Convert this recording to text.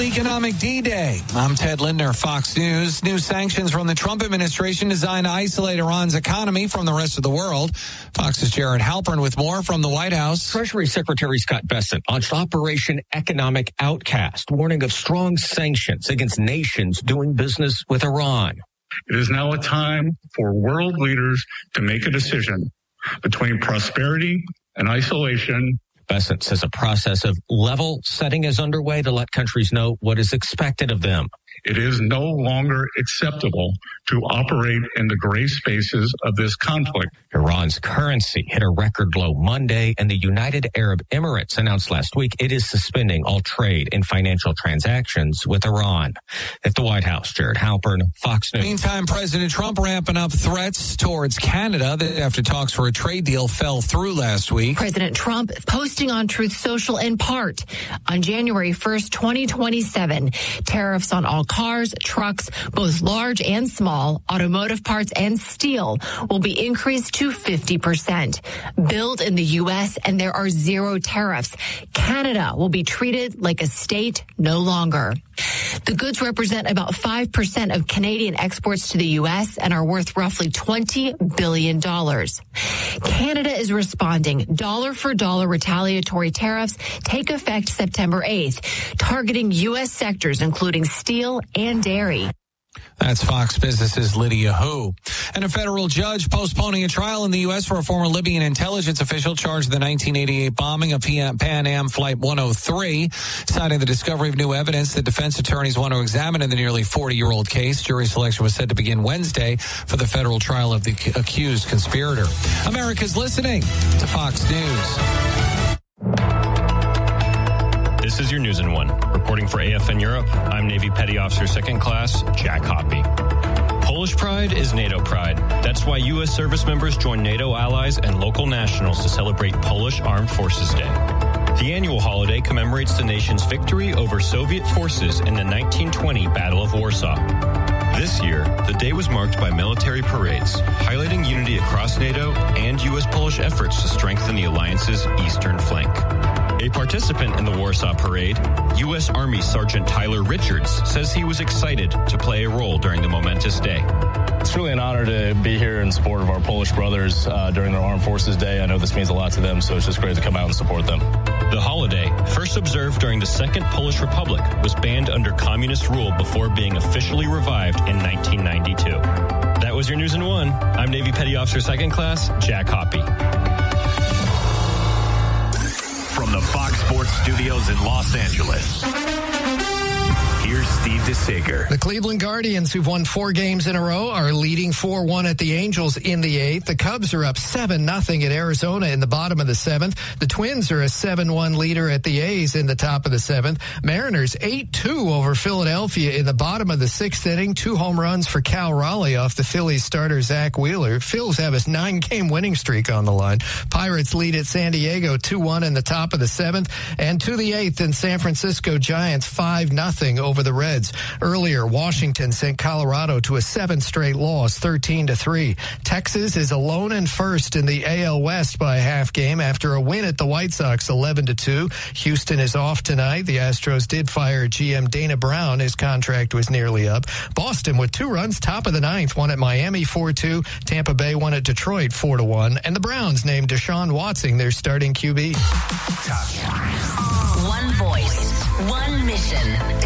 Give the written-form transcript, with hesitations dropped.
Economic D-Day. I'm Ted Lindner, Fox News. New sanctions from the Trump administration designed to isolate Iran's economy from the rest of the world. Fox's Jared Halpern with more from the White House. Treasury Secretary Scott Bessent launched Operation Economic Outcast, warning of strong sanctions against nations doing business with Iran. It is now a time for world leaders to make a decision between prosperity and isolation. Bessent says a process of level setting is underway to let countries know what is expected of them. It is no longer acceptable to operate in the gray spaces of this conflict. Iran's currency hit a record low Monday, and the United Arab Emirates announced last week it is suspending all trade and financial transactions with Iran. At the White House, Jared Halpern, Fox News. Meantime, President Trump ramping up threats towards Canada after talks for a trade deal fell through last week. President Trump posting on Truth Social in part, on January 1st, 2027, tariffs on all cars, trucks, both large and small, automotive parts and steel will be increased to 50%. Built in the U.S. and there are zero tariffs. Canada will be treated like a state no longer. The goods represent about 5% of Canadian exports to the U.S. and are worth roughly $20 billion. Canada is responding. Dollar-for-dollar retaliatory tariffs take effect September 8th, targeting U.S. sectors including steel and dairy. That's Fox Business's Lydia Hu. And a federal judge postponing a trial in the U.S. for a former Libyan intelligence official charged in the 1988 bombing of Pan Am Flight 103, citing the discovery of new evidence that defense attorneys want to examine in the nearly 40-year-old case. Jury selection was set to begin Wednesday for the federal trial of the accused conspirator. America's listening to Fox News. This is your News in One. Reporting for AFN Europe, I'm Navy Petty Officer 2nd Class Jack Hoppy. Polish pride is NATO pride. That's why U.S. service members join NATO allies and local nationals to celebrate Polish Armed Forces Day. The annual holiday commemorates the nation's victory over Soviet forces in the 1920 Battle of Warsaw. This year, the day was marked by military parades, highlighting unity across NATO and U.S.-Polish efforts to strengthen the alliance's eastern flank. A participant in the Warsaw Parade, U.S. Army Sergeant Tyler Richards, says he was excited to play a role during the momentous day. It's really an honor to be here in support of our Polish brothers during their Armed Forces Day. I know this means a lot to them, so it's just great to come out and support them. The holiday, first observed during the Second Polish Republic, was banned under communist rule before being officially revived in 1992. That was your News in One. I'm Navy Petty Officer 2nd Class Jack Hoppy. From the Fox Sports Studios in Los Angeles, here's Steve DeSager. The Cleveland Guardians, who've won 4 games in a row, are leading 4-1 at the Angels in the 8th. The Cubs are up 7-0 at Arizona in the bottom of the 7th. The Twins are a 7-1 leader at the A's in the top of the 7th. Mariners 8-2 over Philadelphia in the bottom of the 6th inning. 2 home runs for Cal Raleigh off the Phillies starter Zach Wheeler. Phils have a 9-game winning streak on the line. Pirates lead at San Diego 2-1 in the top of the 7th. And to the 8th in San Francisco, Giants 5-0 over the Reds. Earlier, Washington sent Colorado to a 7th straight loss, 13-3. Texas is alone in first in the AL West by a half game after a win at the White Sox, 11-2. Houston is off tonight. The Astros did fire GM Dana Brown. His contract was nearly up. Boston with 2 runs, top of the 9th, won at Miami 4-2. Tampa Bay won at Detroit 4-1. And the Browns named Deshaun Watson their starting QB. One voice, one mission.